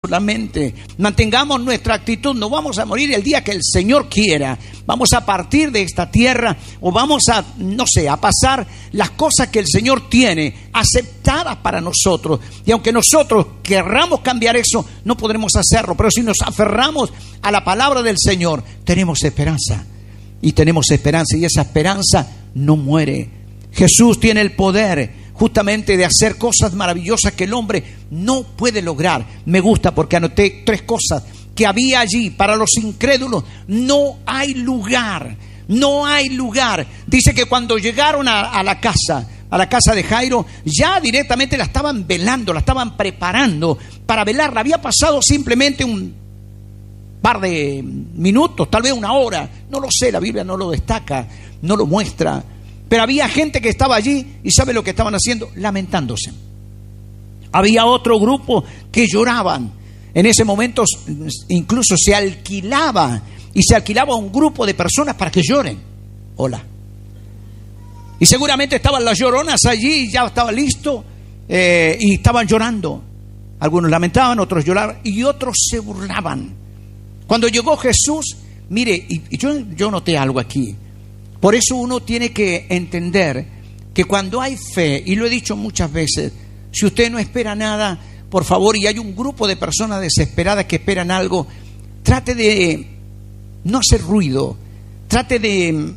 solamente. Mantengamos nuestra actitud. No vamos a morir el día que el Señor quiera. Vamos a partir de esta tierra o vamos a, no sé, a pasar las cosas que el Señor tiene aceptadas para nosotros. Y aunque nosotros querramos cambiar eso, no podremos hacerlo. Pero si nos aferramos a la palabra del Señor, tenemos esperanza. Y tenemos esperanza, y esa esperanza no muere. Jesús tiene el poder justamente de hacer cosas maravillosas que el hombre no puede lograr. Me gusta porque anoté 3 cosas que había allí para los incrédulos. No hay lugar, no hay lugar. Dice que cuando llegaron a la casa de Jairo, ya directamente la estaban velando, la estaban preparando para velarla. Había pasado simplemente un par de minutos, tal vez una hora, no lo sé, la Biblia no lo destaca, no lo muestra, pero había gente que estaba allí y ¿sabe lo que estaban haciendo? Lamentándose. Había otro grupo que lloraban. En ese momento incluso se alquilaba un grupo de personas para que lloren. Hola. Y seguramente estaban las lloronas allí, ya estaba listo, y estaban llorando. Algunos lamentaban, otros lloraban y otros se burlaban. Cuando llegó Jesús, mire, y yo noté algo aquí. Por eso uno tiene que entender que cuando hay fe, y lo he dicho muchas veces, si usted no espera nada, por favor, y hay un grupo de personas desesperadas que esperan algo, trate de no hacer ruido, trate de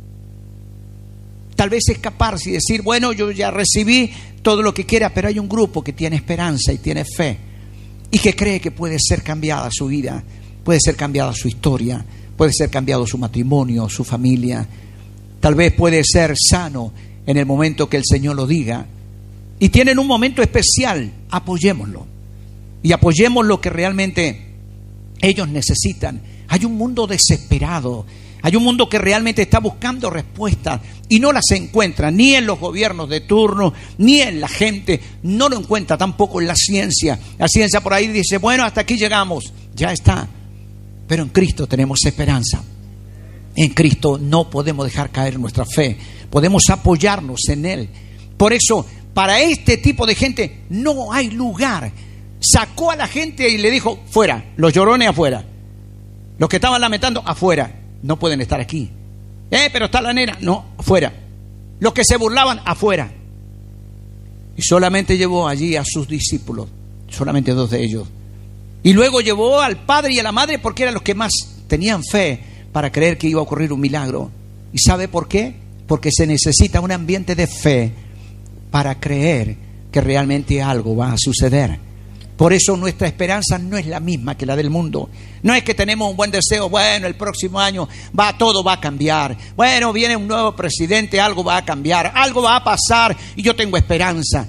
tal vez escaparse y decir, bueno, yo ya recibí todo lo que quiera, pero hay un grupo que tiene esperanza y tiene fe y que cree que puede ser cambiada su vida. Puede ser cambiada su historia, puede ser cambiado su matrimonio, su familia. Tal vez puede ser sano en el momento que el Señor lo diga. Y tienen un momento especial, apoyémoslo. Y apoyemos lo que realmente ellos necesitan. Hay un mundo desesperado. Hay un mundo que realmente está buscando respuestas y no las encuentra ni en los gobiernos de turno, ni en la gente. No lo encuentra tampoco en la ciencia. La ciencia por ahí dice, bueno, hasta aquí llegamos. Ya está. Pero en Cristo tenemos esperanza. En Cristo no podemos dejar caer nuestra fe. Podemos apoyarnos en Él. Por eso, para este tipo de gente no hay lugar. Sacó a la gente y le dijo, fuera, los llorones afuera. Los que estaban lamentando, afuera. No pueden estar aquí. Pero está la nena. No, afuera. Los que se burlaban, afuera. Y solamente llevó allí a sus discípulos. Solamente 2 de ellos. Y luego llevó al padre y a la madre porque eran los que más tenían fe para creer que iba a ocurrir un milagro. ¿Y sabe por qué? Porque se necesita un ambiente de fe para creer que realmente algo va a suceder. Por eso nuestra esperanza no es la misma que la del mundo. No es que tenemos un buen deseo, bueno, el próximo año todo va a cambiar. Bueno, viene un nuevo presidente, algo va a cambiar, algo va a pasar y yo tengo esperanza.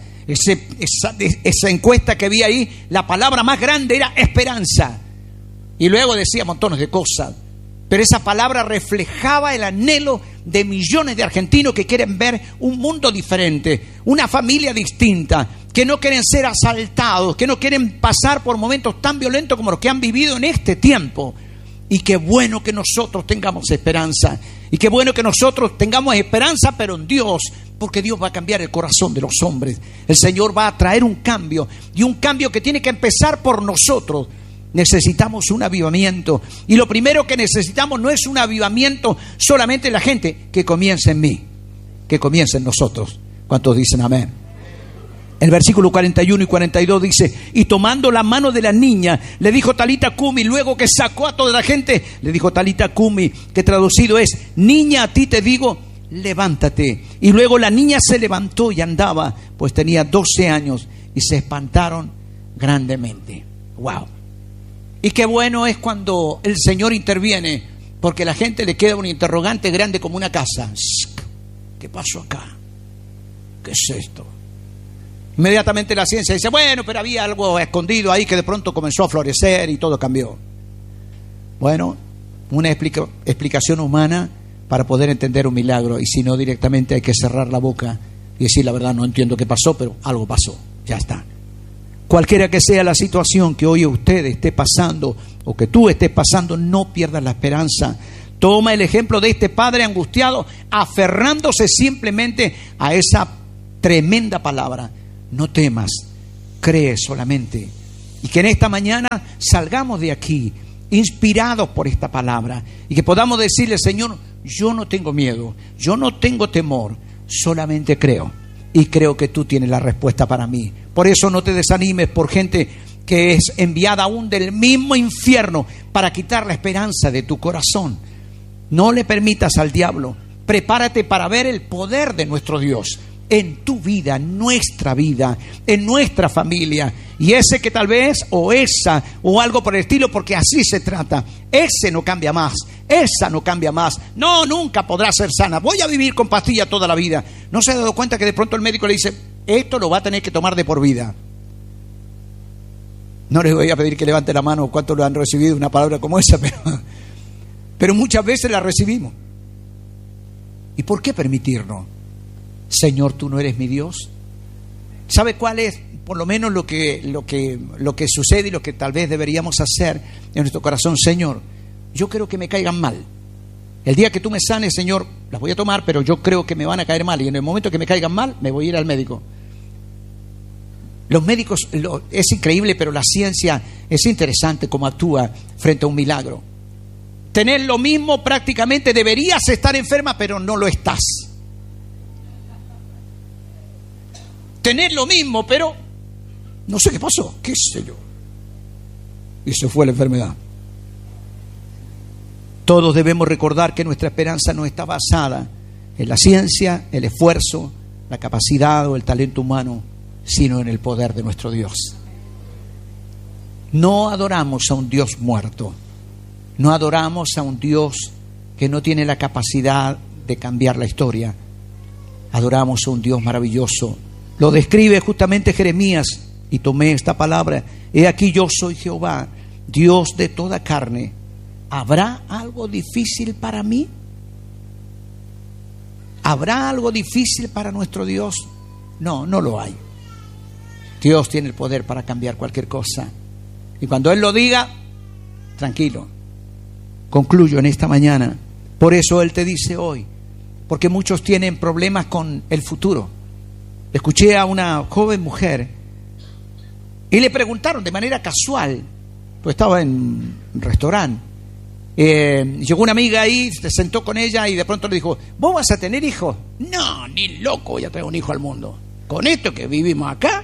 Esa encuesta que vi ahí, la palabra más grande era esperanza. Y luego decía montones de cosas. Pero esa palabra reflejaba el anhelo de millones de argentinos que quieren ver un mundo diferente, una familia distinta, que no quieren ser asaltados, que no quieren pasar por momentos tan violentos como los que han vivido en este tiempo. Y qué bueno que nosotros tengamos esperanza. Y qué bueno que nosotros tengamos esperanza, pero en Dios, porque Dios va a cambiar el corazón de los hombres. El Señor va a traer un cambio, y un cambio que tiene que empezar por nosotros. Necesitamos un avivamiento, y lo primero que necesitamos no es un avivamiento solamente en la gente, que comience en mí, que comience en nosotros. ¿Cuántos dicen amén? El versículo 41 y 42 dice, y tomando la mano de la niña, le dijo Talita Cumi. Luego que sacó a toda la gente, le dijo Talita Cumi, que traducido es, niña, a ti te digo, levántate. Y luego la niña se levantó y andaba, pues tenía 12 años, y se espantaron grandemente. Wow. Y qué bueno es cuando el Señor interviene, porque a la gente le queda un interrogante grande como una casa. ¿Qué pasó acá? ¿Qué es esto? Inmediatamente la ciencia dice, bueno, pero había algo escondido ahí que de pronto comenzó a florecer y todo cambió. Bueno, una explicación humana para poder entender un milagro, y si no, directamente hay que cerrar la boca y decir la verdad, no entiendo qué pasó, pero algo pasó, ya está. Cualquiera que sea la situación que hoy usted esté pasando o que tú estés pasando, no pierdas la esperanza. Toma el ejemplo de este padre angustiado, aferrándose simplemente a esa tremenda palabra. No temas, cree solamente Y que en esta mañana salgamos de aquí inspirados por esta palabra y que podamos decirle: Señor, yo no tengo miedo, yo no tengo temor, solamente creo. Y creo que tú tienes la respuesta para mí. Por eso no te desanimes por gente que es enviada aún del mismo infierno para quitar la esperanza de tu corazón. No le permitas al diablo. Prepárate para ver el poder de nuestro Dios en tu vida, en nuestra vida, en nuestra familia. Y ese que tal vez, o esa, o algo por el estilo, porque así se trata, ese no cambia más, esa no cambia más, no, nunca podrá ser sana, voy a vivir con pastillas toda la vida. ¿No se ha dado cuenta que de pronto el médico le dice: esto lo va a tener que tomar de por vida? No les voy a pedir que levante la mano cuántos lo han recibido una palabra como esa, pero muchas veces la recibimos. ¿Y por qué permitirnos? Señor, tú no eres mi Dios. ¿Sabe cuál es por lo menos lo que sucede y lo que tal vez deberíamos hacer en nuestro corazón? Señor, yo creo que me caigan mal. El día que tú me sanes, Señor, las voy a tomar, pero yo creo que me van a caer mal. Y en el momento que me caigan mal, me voy a ir al médico. Los médicos, es increíble, pero la ciencia es interesante cómo actúa frente a un milagro. Tener lo mismo prácticamente, deberías estar enferma, pero no lo estás. Tener lo mismo, pero no sé qué pasó, qué sé yo. Y se fue la enfermedad. Todos debemos recordar que nuestra esperanza no está basada en la ciencia, el esfuerzo, la capacidad o el talento humano, sino en el poder de nuestro Dios. No adoramos a un Dios muerto. No adoramos a un Dios que no tiene la capacidad de cambiar la historia. Adoramos a un Dios maravilloso. Lo describe justamente Jeremías, y tomé esta palabra: he aquí yo soy Jehová, Dios de toda carne. ¿Habrá algo difícil para mí? ¿Habrá algo difícil para nuestro Dios? No, no lo hay. Dios tiene el poder para cambiar cualquier cosa. Y cuando Él lo diga, tranquilo. Concluyo en esta mañana. Por eso Él te dice hoy, porque muchos tienen problemas con el futuro. Escuché a una joven mujer y le preguntaron de manera casual, pues estaba en un restaurante, llegó una amiga ahí, se sentó con ella y de pronto le dijo: ¿vos vas a tener hijos? No, ni loco voy a traer un hijo al mundo, con esto que vivimos acá.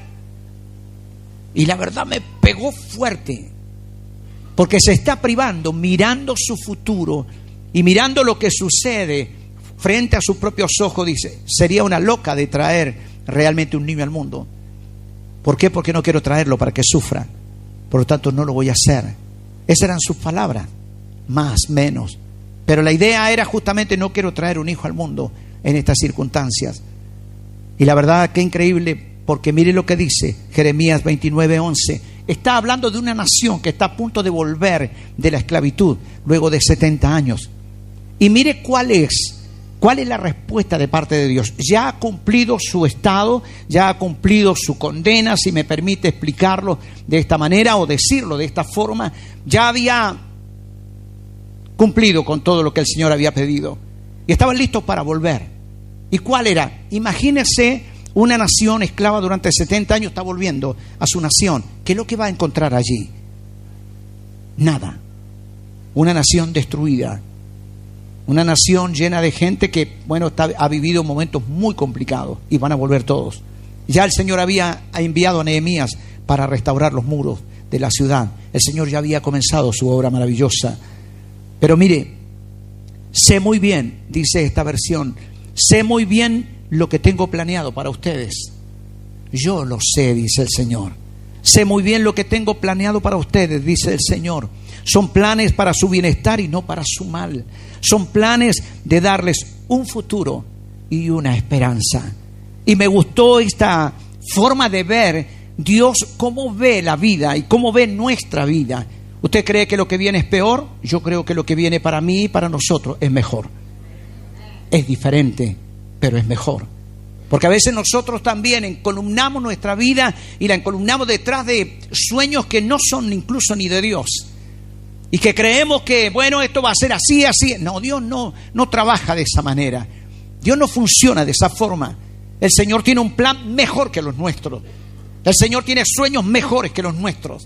Y la verdad me pegó fuerte, porque se está privando, mirando su futuro y mirando lo que sucede frente a sus propios ojos. Dice: sería una loca de traer realmente un niño al mundo. ¿Por qué? Porque no quiero traerlo para que sufra. Por lo tanto, no lo voy a hacer. Esas eran sus palabras, más, menos. Pero la idea era justamente: no quiero traer un hijo al mundo en estas circunstancias. Y la verdad, qué increíble, porque mire lo que dice Jeremías 29:11. Está hablando de una nación que está a punto de volver de la esclavitud luego de 70 años. Y mire cuál es la respuesta de parte de Dios. Ya ha cumplido su estado, ya ha cumplido su condena, si me permite explicarlo de esta manera o decirlo de esta forma. Ya había cumplido con todo lo que el Señor había pedido y estaban listos para volver. ¿Y cuál era? Imagínese una nación esclava durante 70 años, está volviendo a su nación. ¿Qué es lo que va a encontrar allí? Nada. Una nación destruida. Una nación llena de gente que, ha vivido momentos muy complicados y van a volver todos. Ya el Señor había enviado a Nehemías para restaurar los muros de la ciudad. El Señor ya había comenzado su obra maravillosa. Pero mire, sé muy bien, dice esta versión, sé muy bien lo que tengo planeado para ustedes. Yo lo sé, dice el Señor. Sé muy bien lo que tengo planeado para ustedes, dice el Señor. Son planes para su bienestar y no para su mal. Son planes de darles un futuro y una esperanza. Y me gustó esta forma de ver Dios, cómo ve la vida y cómo ve nuestra vida. ¿Usted cree que lo que viene es peor? Yo creo que lo que viene para mí y para nosotros es mejor. Es diferente, pero es mejor. Porque a veces nosotros también encolumnamos nuestra vida y la encolumnamos detrás de sueños que no son incluso ni de Dios. Y que creemos que, esto va a ser así, así. No, Dios no trabaja de esa manera. Dios no funciona de esa forma. El Señor tiene un plan mejor que los nuestros. El Señor tiene sueños mejores que los nuestros.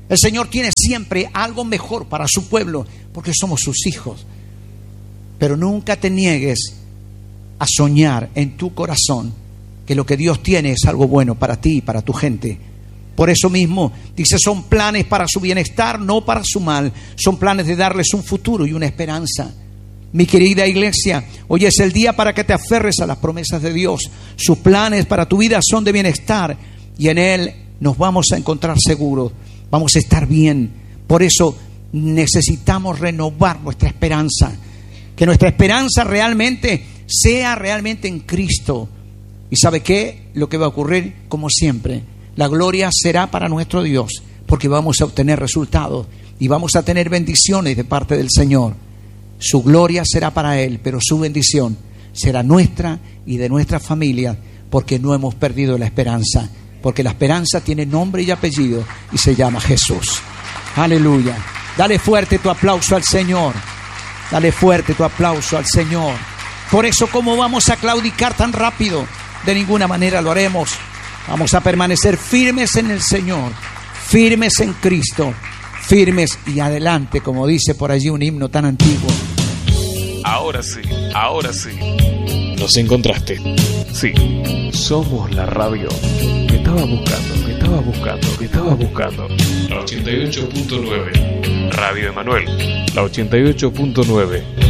El Señor tiene siempre algo mejor para su pueblo, porque somos sus hijos. Pero nunca te niegues a soñar en tu corazón que lo que Dios tiene es algo bueno para ti y para tu gente. Por eso mismo dice, son planes para su bienestar, no para su mal. Son planes de darles un futuro y una esperanza. Mi querida iglesia, hoy es el día para que te aferres a las promesas de Dios. Sus planes para tu vida son de bienestar y en Él nos vamos a encontrar seguros. Vamos a estar bien. Por eso necesitamos renovar nuestra esperanza. Que nuestra esperanza realmente sea realmente en Cristo. ¿Y sabe qué? Lo que va a ocurrir, como siempre, la gloria será para nuestro Dios, porque vamos a obtener resultados y vamos a tener bendiciones de parte del Señor. Su gloria será para Él, pero su bendición será nuestra y de nuestra familia, porque no hemos perdido la esperanza, porque la esperanza tiene nombre y apellido y se llama Jesús. Aleluya. Dale fuerte tu aplauso al Señor. Dale fuerte tu aplauso al Señor. Por eso, ¿cómo vamos a claudicar tan rápido? De ninguna manera lo haremos. Vamos a permanecer firmes en el Señor, firmes en Cristo, firmes y adelante, como dice por allí un himno tan antiguo. Ahora sí. Nos encontraste. Sí, somos la radio que estaba buscando. La 88.9. Radio Emanuel. La 88.9.